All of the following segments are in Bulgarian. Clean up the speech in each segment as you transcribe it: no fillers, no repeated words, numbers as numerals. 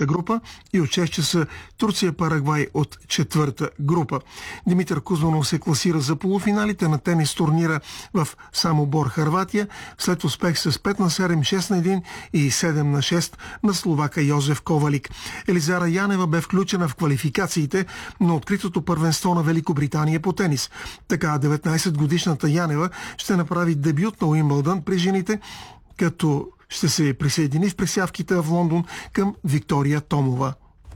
трета група и от 6 часа Турция-Парагвай от четвърта група. Димитър Кузманов се класира за полуфиналите на тенис турнира в Самобор, Хърватия, след успех с 5-7, 6-1 и 7-6 на словака Йозеф Ковалик. Елизара Янева бе включена в квалификациите на откритото първенство на Великобритания по тенис. Така 19-годишната Янева ще направи дебют на Уимбълдън при жените, като ще се присъедини в пресявките в Лондон към Виктория Томова.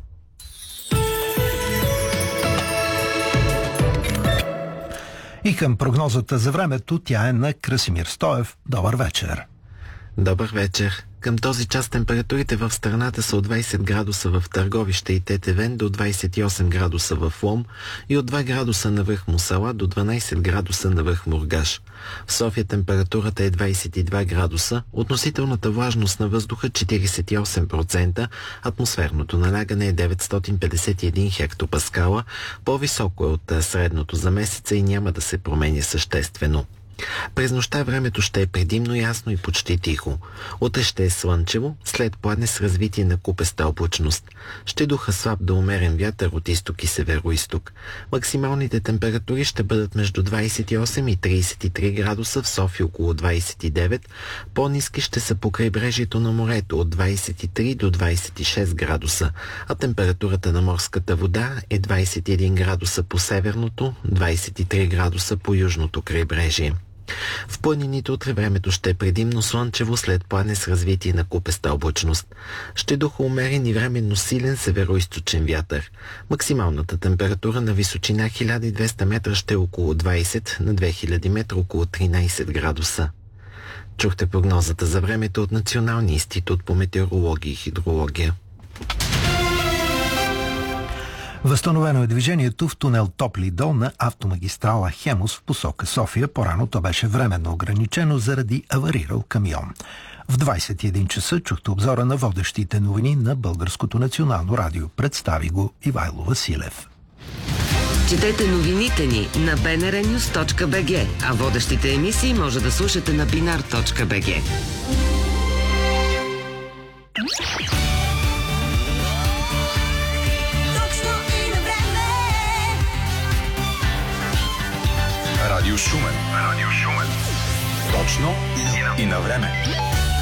И към прогнозата за времето, тя е на Красимир Стоев. Добър вечер! Добър вечер! Към този час температурите в страната са от 20 градуса в Търговище и Тетевен до 28 градуса в Лом и от 2 градуса на връх Мусала до 12 градуса на връх Мургаш. В София температурата е 22 градуса, относителната влажност на въздуха 48%, атмосферното налягане е 951 хектопаскала, по-високо е от средното за месеца и няма да се променя съществено. През нощта времето ще е предимно ясно и почти тихо. Утре ще е слънчево, след пладне с развитие на купеста облачност. Ще духа слаб до умерен вятър от изток и североизток. Максималните температури ще бъдат между 28 и 33 градуса, в София около 29. По-ниски ще са по крайбрежието на морето от 23 до 26 градуса, а температурата на морската вода е 21 градуса по северното, 23 градуса по южното крайбрежие. В планините утре времето ще е предимно слънчево, след пладне с развитие на купеста облачност. Ще духа умерен и временно силен североизточен вятър. Максималната температура на височина 1200 метра ще е около 20, на 2000 метра около 13 градуса. Чухте прогнозата за времето от Националния институт по метеорология и хидрология. Възстановено е движението в тунел Топли дол на автомагистрала Хемус в посока София. По-рано то беше временно ограничено заради аварирал камион. В 21 часа чухте обзора на водещите новини на Българското национално радио. Представи го Ивайло Василев. Четете новините ни на bnrnews.bg, а водещите емисии може да слушате на binar.bg. Радио Шумен. Точно и на време.